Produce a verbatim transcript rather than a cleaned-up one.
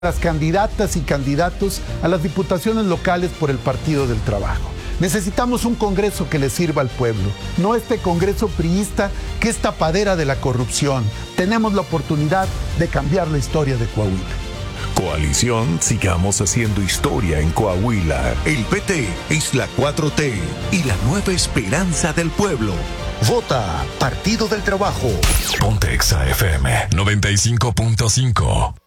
Las candidatas y candidatos a las diputaciones locales por el Partido del Trabajo. Necesitamos un Congreso que le sirva al pueblo, no este Congreso priista que es tapadera de la corrupción. Tenemos la oportunidad de cambiar la historia de Coahuila. Coalición Sigamos Haciendo Historia en Coahuila. El P T es la cuatro T y la nueva esperanza del pueblo. Vota Partido del Trabajo. Ponte Exa F M noventa y cinco punto cinco.